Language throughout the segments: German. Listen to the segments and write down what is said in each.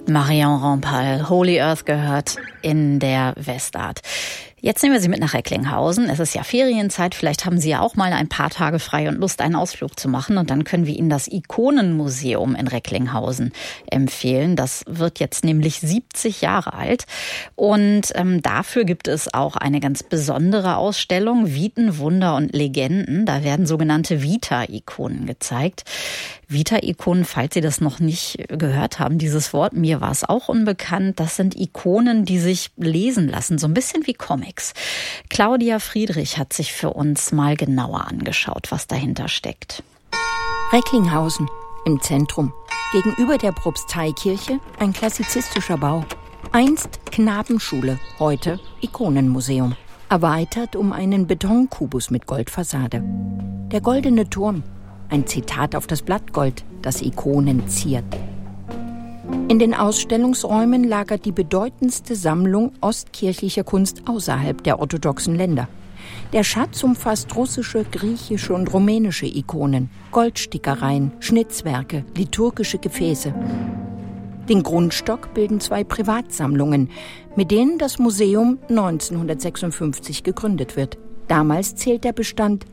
Marion Rampal, Holy Earth gehört in der Westart. Jetzt nehmen wir Sie mit nach Recklinghausen. Es ist ja Ferienzeit. Vielleicht haben Sie ja auch mal ein paar Tage frei und Lust, einen Ausflug zu machen. Und dann können wir Ihnen das Ikonenmuseum in Recklinghausen empfehlen. Das wird jetzt nämlich 70 Jahre alt. Und dafür gibt es auch eine ganz besondere Ausstellung, Viten, Wunder und Legenden. Da werden sogenannte Vita-Ikonen gezeigt. Vita-Ikonen, falls Sie das noch nicht gehört haben, dieses Wort, mir war es auch unbekannt. Das sind Ikonen, die sich lesen lassen, so ein bisschen wie Comics. Claudia Friedrich hat sich für uns mal genauer angeschaut, was dahinter steckt. Recklinghausen im Zentrum. Gegenüber der Propsteikirche ein klassizistischer Bau. Einst Knabenschule, heute Ikonenmuseum. Erweitert um einen Betonkubus mit Goldfassade. Der goldene Turm. Ein Zitat auf das Blattgold, das Ikonen ziert. In den Ausstellungsräumen lagert die bedeutendste Sammlung ostkirchlicher Kunst außerhalb der orthodoxen Länder. Der Schatz umfasst russische, griechische und rumänische Ikonen, Goldstickereien, Schnitzwerke, liturgische Gefäße. Den Grundstock bilden 2 Privatsammlungen, mit denen das Museum 1956 gegründet wird. Damals zählt der Bestand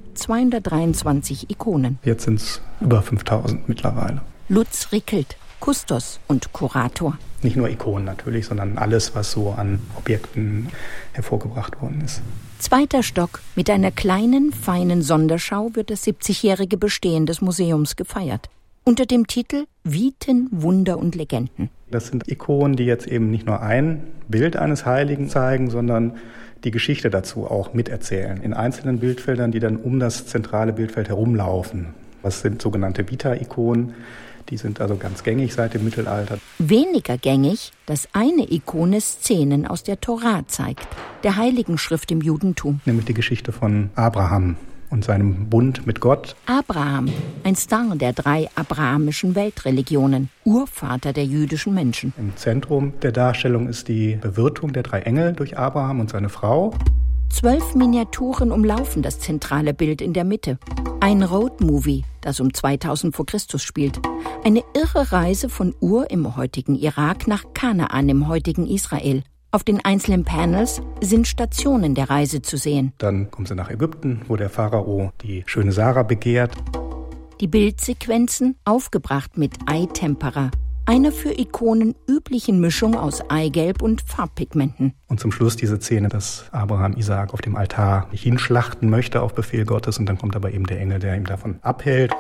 223 Ikonen. Jetzt sind es über 5000 mittlerweile. Lutz Rickelt, Kustos und Kurator. Nicht nur Ikonen natürlich, sondern alles, was so an Objekten hervorgebracht worden ist. 2. Stock. Mit einer kleinen, feinen Sonderschau wird das 70-jährige Bestehen des Museums gefeiert. Unter dem Titel Viten, Wunder und Legenden. Das sind Ikonen, die jetzt eben nicht nur ein Bild eines Heiligen zeigen, sondern die Geschichte dazu auch miterzählen. In einzelnen Bildfeldern, die dann um das zentrale Bildfeld herumlaufen. Das sind sogenannte Vita-Ikonen. Die sind also ganz gängig seit dem Mittelalter. Weniger gängig, dass eine Ikone Szenen aus der Tora zeigt, der Heiligenschrift im Judentum. Nämlich die Geschichte von Abraham und seinem Bund mit Gott. Abraham, ein Star der 3 abrahamischen Weltreligionen, Urvater der jüdischen Menschen. Im Zentrum der Darstellung ist die Bewirtung der 3 Engel durch Abraham und seine Frau. 12 Miniaturen umlaufen das zentrale Bild in der Mitte. Ein Roadmovie, das um 2000 vor Christus spielt. Eine irre Reise von Ur im heutigen Irak nach Kanaan im heutigen Israel. Auf den einzelnen Panels sind Stationen der Reise zu sehen. Dann kommen sie nach Ägypten, wo der Pharao die schöne Sarah begehrt. Die Bildsequenzen aufgebracht mit Eitempera, einer für Ikonen üblichen Mischung aus Eigelb und Farbpigmenten. Und zum Schluss diese Szene, dass Abraham Isaak auf dem Altar hinschlachten möchte auf Befehl Gottes und dann kommt aber eben der Engel, der ihm davon abhält.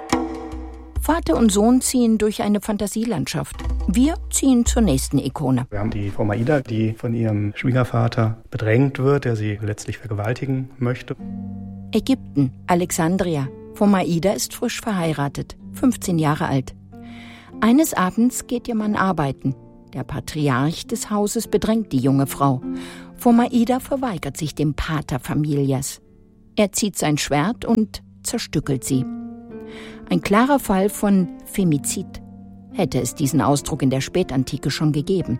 Vater und Sohn ziehen durch eine Fantasielandschaft. Wir ziehen zur nächsten Ikone. Wir haben die Frau Maida, die von ihrem Schwiegervater bedrängt wird, der sie letztlich vergewaltigen möchte. Ägypten, Alexandria. Frau Maida ist frisch verheiratet, 15 Jahre alt. Eines Abends geht ihr Mann arbeiten. Der Patriarch des Hauses bedrängt die junge Frau. Frau Maida verweigert sich dem Pater Familias. Er zieht sein Schwert und zerstückelt sie. Ein klarer Fall von Femizid. Hätte es diesen Ausdruck in der Spätantike schon gegeben.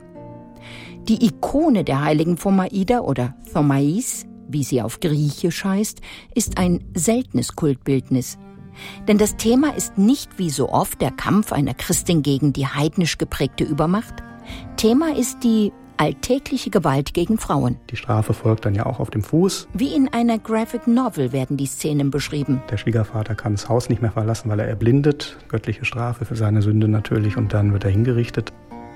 Die Ikone der heiligen Phomaida oder Thomais, wie sie auf Griechisch heißt, ist ein seltenes Kultbildnis. Denn das Thema ist nicht wie so oft der Kampf einer Christin gegen die heidnisch geprägte Übermacht. Thema ist die alltägliche Gewalt gegen Frauen. Die Strafe folgt dann ja auch auf dem Fuß. Wie in einer Graphic Novel werden die Szenen beschrieben. Der Schwiegervater kann das Haus nicht mehr verlassen, weil er erblindet. Göttliche Strafe für seine Sünde natürlich und dann wird er hingerichtet.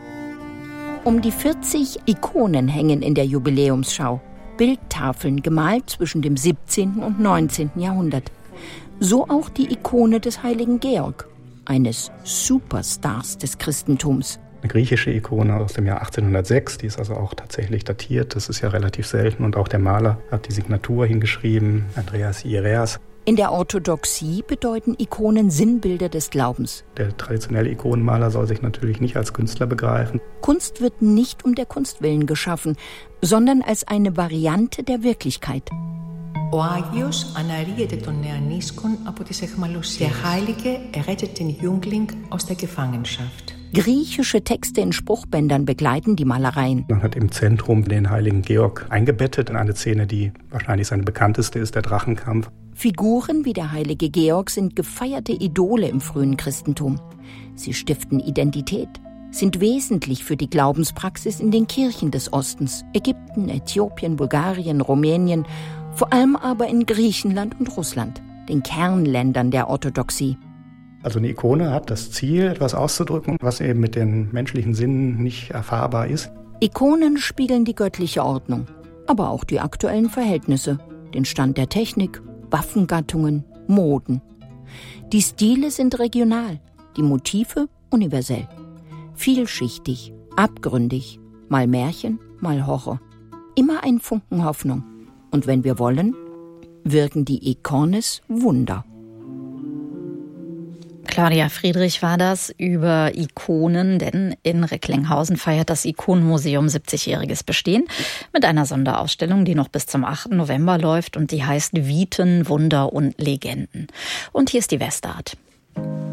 Um die 40 Ikonen hängen in der Jubiläumsschau. Bildtafeln gemalt zwischen dem 17. und 19. Jahrhundert. So auch die Ikone des heiligen Georg, eines Superstars des Christentums. Eine griechische Ikone aus dem Jahr 1806, die ist also auch tatsächlich datiert. Das ist ja relativ selten. Und auch der Maler hat die Signatur hingeschrieben, Andreas Iereas. In der Orthodoxie bedeuten Ikonen Sinnbilder des Glaubens. Der traditionelle Ikonenmaler soll sich natürlich nicht als Künstler begreifen. Kunst wird nicht um der Kunst willen geschaffen, sondern als eine Variante der Wirklichkeit. Ο Άγιος αναρίεται των νεανίσκων από τις αιχμαλωσίες. Der Heilige errettet den Jüngling aus der Gefangenschaft. Griechische Texte in Spruchbändern begleiten die Malereien. Man hat im Zentrum den heiligen Georg eingebettet in eine Szene, die wahrscheinlich seine bekannteste ist, der Drachenkampf. Figuren wie der heilige Georg sind gefeierte Idole im frühen Christentum. Sie stiften Identität, sind wesentlich für die Glaubenspraxis in den Kirchen des Ostens, Ägypten, Äthiopien, Bulgarien, Rumänien, vor allem aber in Griechenland und Russland, den Kernländern der Orthodoxie. Also eine Ikone hat das Ziel, etwas auszudrücken, was eben mit den menschlichen Sinnen nicht erfahrbar ist. Ikonen spiegeln die göttliche Ordnung, aber auch die aktuellen Verhältnisse, den Stand der Technik, Waffengattungen, Moden. Die Stile sind regional, die Motive universell. Vielschichtig, abgründig, mal Märchen, mal Horror. Immer ein Funken Hoffnung. Und wenn wir wollen, wirken die Ikones Wunder. Claudia Friedrich war das über Ikonen, denn in Recklinghausen feiert das Ikonenmuseum 70-jähriges Bestehen mit einer Sonderausstellung, die noch bis zum 8. November läuft und die heißt Viten, Wunder und Legenden. Und hier ist die Westart.